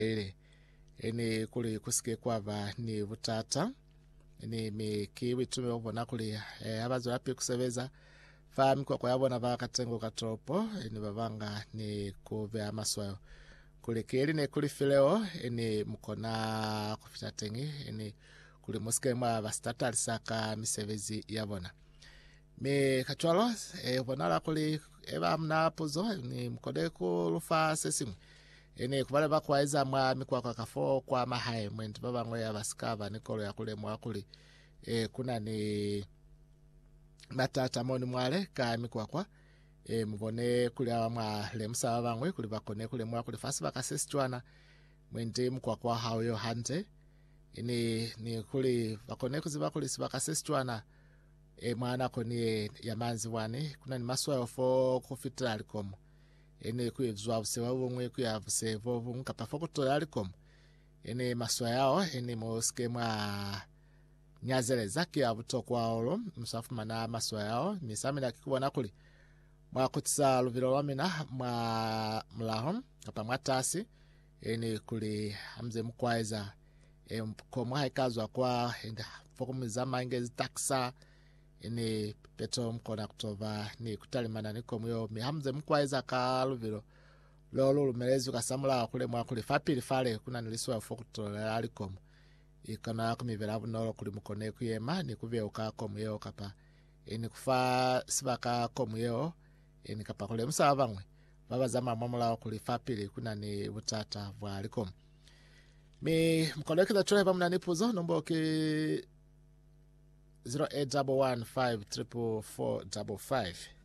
ene kuli kusike kwava ni butata ene miki bitume obona kuli abazo api kusebeza fami kwa yabona bakatengo katopo ene babanga ni kuvya amaswayo kuli kiri ne kuli fileo ene mukona kufitatengi ene kuli musike mwa bastata saka misebezi yabona me kachwalo bonala kuli eba mnapozo ni mkode ku lufa sesimu ene kubale bakwaiza mwa mikwa kwa kafo kwa mahai mwenti baba ngoya abasikava nikolo ya kule mwa kuli kuna ni matata moni mwale ka mikwa kwa mbone kuli mwa lemsa baba ngwe kuli bakone kuli mwa kuli fasi bakasesitwana mwenti mkwa kwa hawo hante ene ni kuli bakone kuziba kuli sibakasesitwana mwana koni yamanzi wane kuna ni maswa ofo kufitira alikomo ene kuyezwa busewa bumwe kuyavuse vovu nkapafo kutola alikomo ene maswa yao ene moskema nyazele zaki abutokwa olo msafu mana maswa yao misamina kikubona kuli mwakutisa luvilo lwamina mwa mlahom kapa mwatasi ene kuli hamze mkwaiza komwa haikazwa kwa enda fokumizama ingezi taksa ene peto mkona kutova ni kutalimana niko myo mihamze mkwaiza kaluvilo lolo lumelezi kasamula kule mwa kuli fapili fale kuna niliswa fokutola alikomo ikana kumivela bunolo kuli mukone kuyema ni kuvye ukako myo kapa eni kufa sibaka komyo eni kapa kule musabangwe baba zama mamula kuli fapili kuna ni butata bwa alikomo mi mkone kita chole pamna nipuzo nombo ki 0811544455